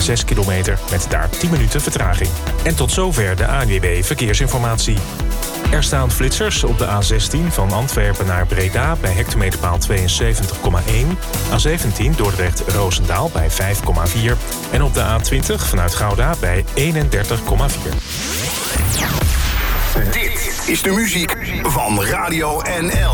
6 kilometer met daar 10 minuten vertraging. En tot zover de ANWB Verkeersinformatie. Er staan flitsers op de A16 van Antwerpen naar Breda bij hectometerpaal 72,1. A17 Dordrecht-Roosendaal bij 5,4. En op de A20 vanuit Gouda bij 31,4. Dit is de muziek van Radio NL.